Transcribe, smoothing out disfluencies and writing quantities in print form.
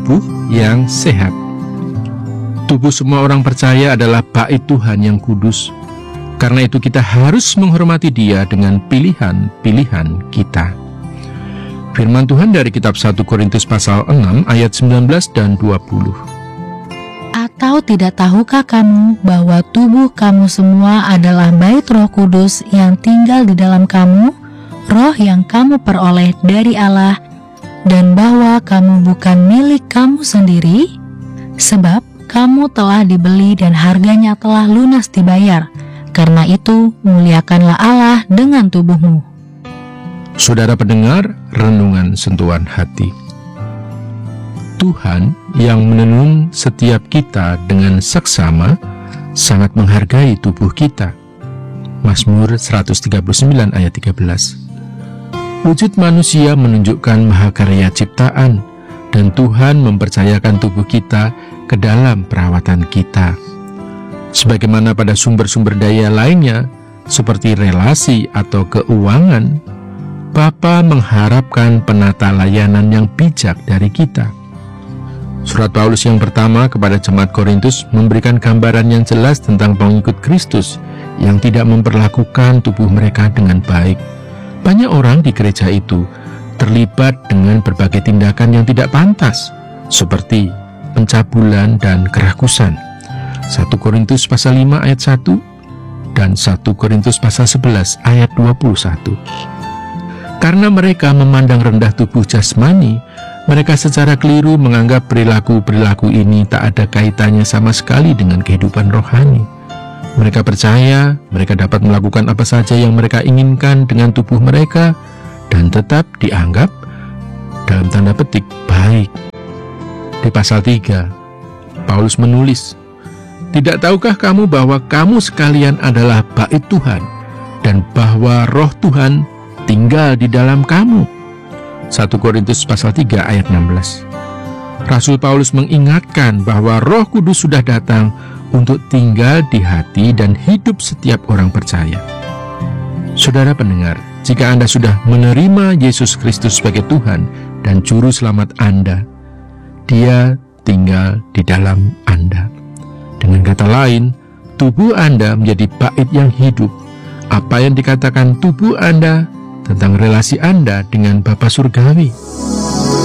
tubuh yang sehat. Tubuh semua orang percaya adalah bait Tuhan yang kudus. Karena itu kita harus menghormati Dia dengan pilihan-pilihan kita. Firman Tuhan dari kitab 1 Korintus pasal 6 ayat 19 dan 20. Atau tidak tahukah kamu bahwa tubuh kamu semua adalah bait Roh Kudus yang tinggal di dalam kamu, roh yang kamu peroleh dari Allah, dan bahwa kamu bukan milik kamu sendiri? Sebab kamu telah dibeli dan harganya telah lunas dibayar. Karena itu, muliakanlah Allah dengan tubuhmu. Saudara pendengar, renungan sentuhan hati. Tuhan yang menenun setiap kita dengan seksama sangat menghargai tubuh kita. Mazmur 139 ayat 13. Wujud manusia menunjukkan mahakarya ciptaan, dan Tuhan mempercayakan tubuh kita ke dalam perawatan kita. Sebagaimana pada sumber-sumber daya lainnya, seperti relasi atau keuangan, Bapa mengharapkan penata layanan yang bijak dari kita. Surat Paulus yang pertama kepada jemaat Korintus memberikan gambaran yang jelas tentang pengikut Kristus yang tidak memperlakukan tubuh mereka dengan baik. Banyak orang di gereja itu terlibat dengan berbagai tindakan yang tidak pantas, seperti pencabulan dan kerakusan. 1 Korintus pasal 5 ayat 1 dan 1 Korintus pasal 11 ayat 21. Karena mereka memandang rendah tubuh jasmani, mereka secara keliru menganggap perilaku-perilaku ini tak ada kaitannya sama sekali dengan kehidupan rohani. Mereka percaya mereka dapat melakukan apa saja yang mereka inginkan dengan tubuh mereka dan tetap dianggap dalam tanda petik baik. Di pasal 3, Paulus menulis, "Tidak tahukah kamu bahwa kamu sekalian adalah bait Tuhan dan bahwa Roh Tuhan tinggal di dalam kamu?" 1 Korintus pasal 3 ayat 16. Rasul Paulus mengingatkan bahwa Roh Kudus sudah datang untuk tinggal di hati dan hidup setiap orang percaya. Saudara pendengar, jika Anda sudah menerima Yesus Kristus sebagai Tuhan dan Juru Selamat Anda, Dia tinggal di dalam Anda. Dengan kata lain, tubuh Anda menjadi bait yang hidup. Apa yang dikatakan tubuh Anda tentang relasi Anda dengan Bapa Surgawi?